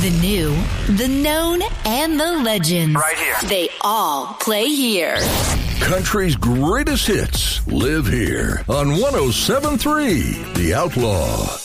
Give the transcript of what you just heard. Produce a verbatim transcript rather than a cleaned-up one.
The new, the known, and the legends. Right here. They all play here. Country's greatest hits live here on one oh seven point three The Outlaw.